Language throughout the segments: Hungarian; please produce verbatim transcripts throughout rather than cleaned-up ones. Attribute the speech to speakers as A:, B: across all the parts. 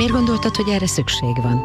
A: Miért gondoltad, hogy erre szükség van?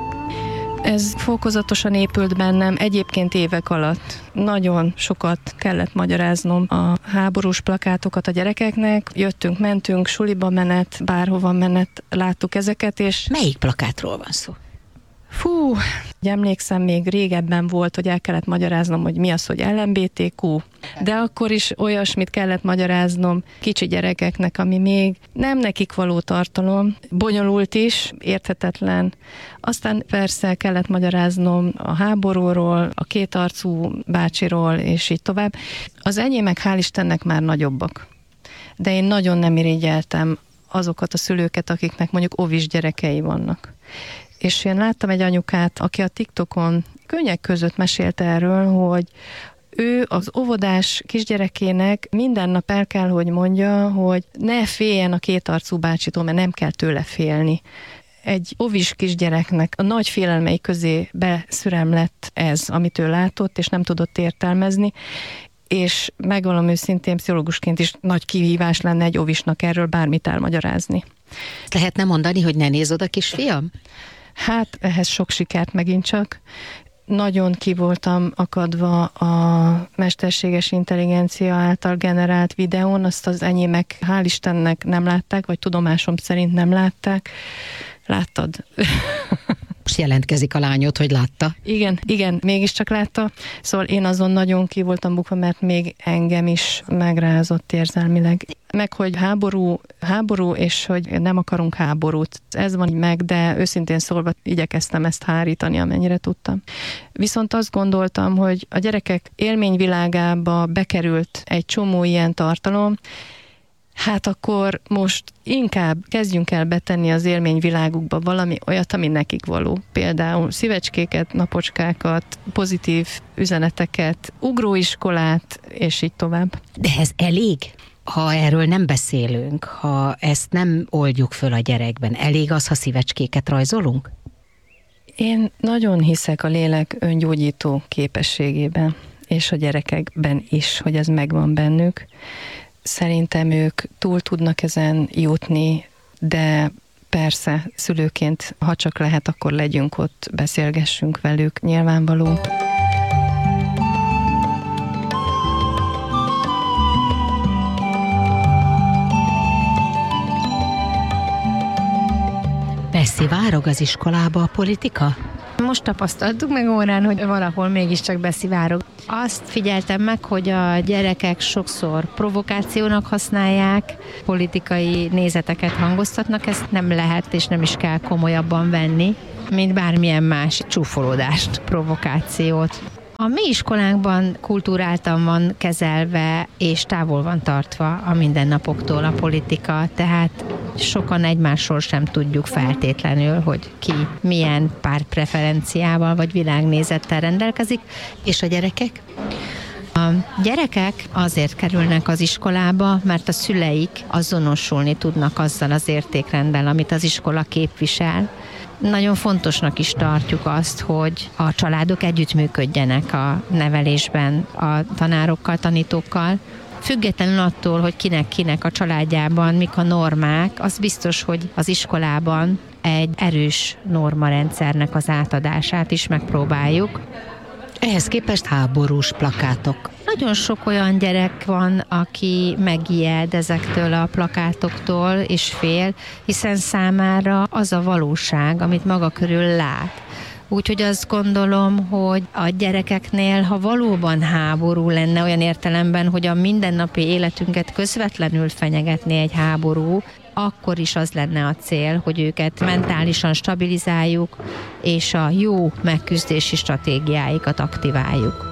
B: Ez fokozatosan épült bennem, egyébként évek alatt. Nagyon sokat kellett magyaráznom a háborús plakátokat a gyerekeknek. Jöttünk, mentünk, suliba menet, bárhova menet, láttuk ezeket, és...
A: Melyik plakátról van szó?
B: Fú, emlékszem, még régebben volt, hogy el kellett magyaráznom, hogy mi az, hogy el em bé té kú, de akkor is olyasmit kellett magyaráznom kicsi gyerekeknek, ami még nem nekik való tartalom, bonyolult is, érthetetlen. Aztán persze kellett magyaráznom a háborúról, a kétarcú bácsiról, és így tovább. Az enyémek hál' Istennek már nagyobbak, de én nagyon nem irigyeltem azokat a szülőket, akiknek mondjuk ovis gyerekei vannak. És én láttam egy anyukát, aki a TikTokon könnyek között mesélte erről, hogy ő az óvodás kisgyerekének minden nap el kell, hogy mondja, hogy ne féljen a kétarcú bácsitól, mert nem kell tőle félni. Egy ovis kisgyereknek a nagy félelmei közé beszüremlett ez, amit ő látott, és nem tudott értelmezni, és megvalom őszintén, pszichológusként is nagy kihívás lenne egy ovisnak erről bármit elmagyarázni.
A: Lehetne mondani, hogy ne nézz oda, kisfiam?
B: Hát ehhez sok sikert megint csak. Nagyon ki voltam akadva a mesterséges intelligencia által generált videón, azt az enyémek hál' Istennek nem látták, vagy tudomásom szerint nem látták. Láttad?
A: Most jelentkezik a lányod, hogy látta.
B: Igen, igen, mégiscsak látta. Szóval én azon nagyon ki voltam bukva, mert még engem is megrázott érzelmileg. Meg, hogy háború, háború, és hogy nem akarunk háborút. Ez van így meg, de őszintén szólva igyekeztem ezt hárítani, amennyire tudtam. Viszont azt gondoltam, hogy a gyerekek élményvilágába bekerült egy csomó ilyen tartalom, hát akkor most inkább kezdjünk el betenni az élményvilágukba valami olyat, ami nekik való. Például szívecskéket, napocskákat, pozitív üzeneteket, ugróiskolát, és így tovább.
A: De ez elég? Ha erről nem beszélünk, ha ezt nem oldjuk föl a gyerekben, elég az, ha szívecskéket rajzolunk?
B: Én nagyon hiszek a lélek öngyógyító képességében, és a gyerekekben is, hogy ez megvan bennük. Szerintem ők túl tudnak ezen jutni, de persze szülőként, ha csak lehet, akkor legyünk ott, beszélgessünk velük, nyilvánvaló.
A: Beszivárog az iskolába a politika?
C: Most tapasztaltuk meg órán, hogy valahol mégiscsak beszivárog. Azt figyeltem meg, hogy a gyerekek sokszor provokációnak használják, politikai nézeteket hangoztatnak, ezt nem lehet és nem is kell komolyabban venni, mint bármilyen más csúfolódást, provokációt. A mi iskolánkban kulturáltan van kezelve, és távol van tartva a mindennapoktól a politika, tehát sokan egymásról sem tudjuk feltétlenül, hogy ki milyen pártpreferenciával vagy világnézettel rendelkezik.
A: És a gyerekek?
C: A gyerekek azért kerülnek az iskolába, mert a szüleik azonosulni tudnak azzal az értékrenddel, amit az iskola képvisel. Nagyon fontosnak is tartjuk azt, hogy a családok együttműködjenek a nevelésben a tanárokkal, tanítókkal. Függetlenül attól, hogy kinek-kinek a családjában mik a normák, az biztos, hogy az iskolában egy erős normarendszernek az átadását is megpróbáljuk.
A: Ehhez képest háborús plakátok.
C: Nagyon sok olyan gyerek van, aki megijed ezektől a plakátoktól és fél, hiszen számára az a valóság, amit maga körül lát. Úgyhogy azt gondolom, hogy a gyerekeknél, ha valóban háború lenne olyan értelemben, hogy a mindennapi életünket közvetlenül fenyegetné egy háború, akkor is az lenne a cél, hogy őket mentálisan stabilizáljuk, és a jó megküzdési stratégiáikat aktiváljuk.